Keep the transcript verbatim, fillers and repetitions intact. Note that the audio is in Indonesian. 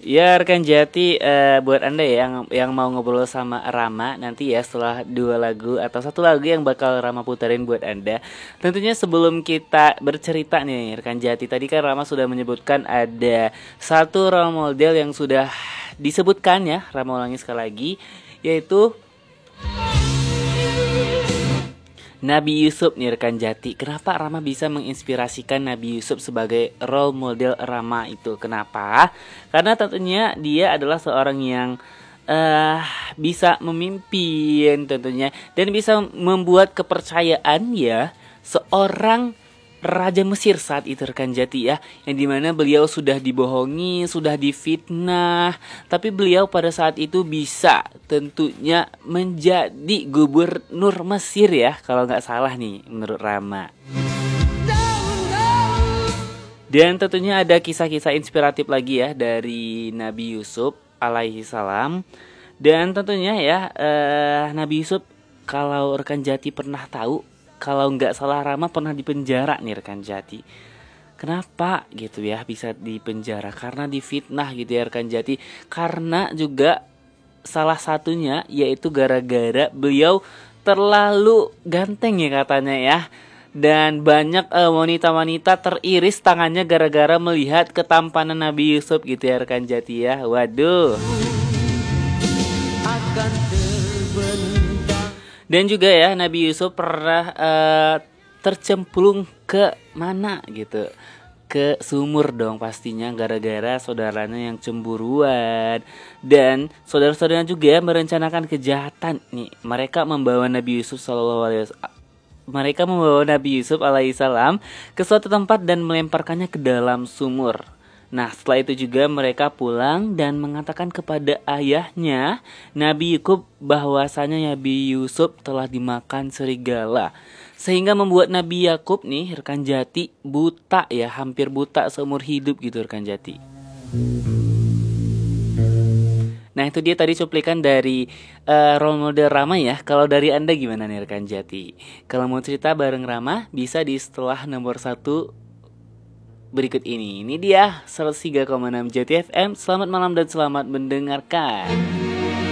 Ya rekan Jati, eh, buat anda ya yang yang mau ngobrol sama Rama nanti ya setelah dua lagu atau satu lagu yang bakal Rama puterin buat anda. Tentunya sebelum kita bercerita nih rekan Jati, tadi kan Rama sudah menyebutkan ada satu role model yang sudah disebutkan ya, Rama ulangi sekali lagi, yaitu Nabi Yusuf nih rekan Jati. Kenapa Rama bisa menginspirasikan Nabi Yusuf sebagai role model Rama itu? Kenapa? Karena tentunya dia adalah seorang yang uh, bisa memimpin tentunya, dan bisa membuat kepercayaan ya seorang Raja Mesir saat itu rekan Jati ya, yang dimana beliau sudah dibohongi, sudah difitnah, tapi beliau pada saat itu bisa tentunya menjadi gubernur Mesir ya, kalau nggak salah nih menurut Rama. Dan tentunya ada kisah-kisah inspiratif lagi ya dari Nabi Yusuf alaihi salam. Dan tentunya ya eh, Nabi Yusuf, kalau rekan Jati pernah tahu, kalau nggak salah Rama pernah dipenjara nih rekan Jati. Kenapa gitu ya bisa dipenjara? Karena difitnah gitu ya rekan Jati. Karena juga salah satunya yaitu gara-gara beliau terlalu ganteng ya katanya ya. Dan banyak uh, wanita-wanita teriris tangannya gara-gara melihat ketampanan Nabi Yusuf gitu ya rekan Jati ya. Waduh. Akan Dan juga ya Nabi Yusuf pernah uh, tercemplung ke mana gitu, ke sumur dong pastinya gara-gara saudaranya yang cemburuan. Dan saudara-saudaranya juga merencanakan kejahatan nih. Mereka membawa Nabi Yusuf sallallahu alaihi wasallam Mereka membawa Nabi Yusuf alaihissalam ke suatu tempat dan melemparkannya ke dalam sumur. Nah setelah itu juga mereka pulang dan mengatakan kepada ayahnya Nabi Yakub bahwasanya Nabi Yusuf telah dimakan serigala. Sehingga membuat Nabi Yakub nih rekan Jati buta ya, hampir buta seumur hidup gitu rekan Jati. Nah itu dia tadi cuplikan dari uh, role model Rama ya. Kalau dari anda gimana nih rekan Jati? Kalau mau cerita bareng Rama bisa di setelah nomor satu berikut ini. Ini dia seratus tiga koma enam Jati F M. Selamat malam dan selamat mendengarkan.